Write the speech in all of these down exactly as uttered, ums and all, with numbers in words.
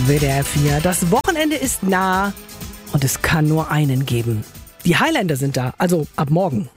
W D R vier. Das Wochenende ist nah und es kann nur einen geben. Die Highlander sind da, also ab morgen.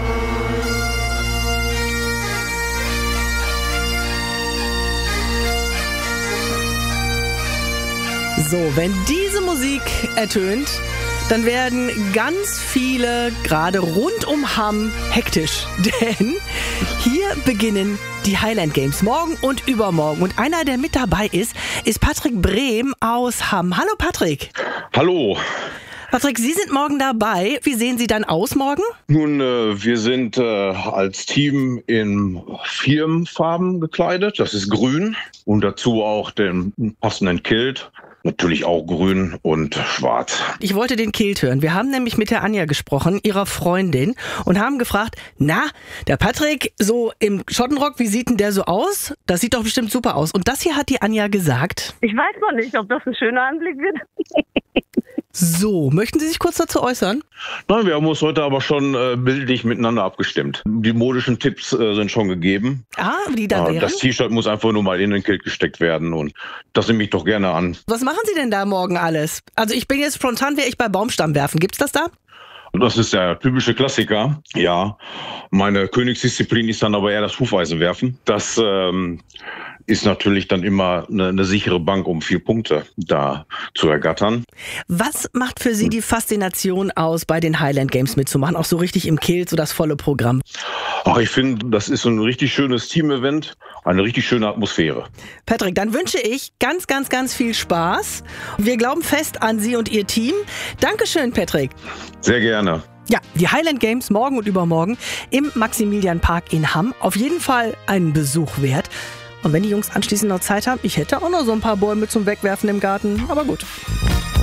So, wenn diese Musik ertönt, dann werden ganz viele, gerade rund um Hamm, hektisch. Denn hier beginnen die Highland Games morgen und übermorgen. Und einer, der mit dabei ist, ist Patrick Brehm aus Hamm. Hallo Patrick. Hallo. Patrick, Sie sind morgen dabei. Wie sehen Sie dann aus morgen? Nun, äh, wir sind äh, als Team in Firmenfarben gekleidet. Das ist grün und dazu auch den passenden Kilt. Natürlich auch grün und schwarz. Ich wollte den Kilt hören. Wir haben nämlich mit der Anja gesprochen, ihrer Freundin, und haben gefragt, na, der Patrick so im Schottenrock, wie sieht denn der so aus? Das sieht doch bestimmt super aus. Und das hier hat die Anja gesagt. Ich weiß noch nicht, ob das ein schöner Anblick wird. So, möchten Sie sich kurz dazu äußern? Nein, wir haben uns heute aber schon äh, bildlich miteinander abgestimmt. Die modischen Tipps äh, sind schon gegeben. Ah, die da äh, wären? Das T-Shirt muss einfach nur mal in den Kilt gesteckt werden und das nehme ich doch gerne an. Was machen Sie denn da morgen alles? Also ich bin jetzt spontan, wäre ich bei Baumstamm werfen. Gibt's das da? Das ist der typische Klassiker, ja. Meine Königsdisziplin ist dann aber eher das Hufeisenwerfen. Das ähm, ist natürlich dann immer eine, eine sichere Bank, um vier Punkte da zu ergattern. Was macht für Sie die Faszination aus, bei den Highland Games mitzumachen? Auch so richtig im Kilt, so das volle Programm? Ach, ich finde, das ist so ein richtig schönes Team-Event, eine richtig schöne Atmosphäre. Patrick, dann wünsche ich ganz, ganz, ganz viel Spaß. Wir glauben fest an Sie und Ihr Team. Dankeschön, Patrick. Sehr gerne. Ja, die Highland Games morgen und übermorgen im Maximilianpark in Hamm. Auf jeden Fall einen Besuch wert. Und wenn die Jungs anschließend noch Zeit haben, ich hätte auch noch so ein paar Bäume zum Wegwerfen im Garten. Aber gut.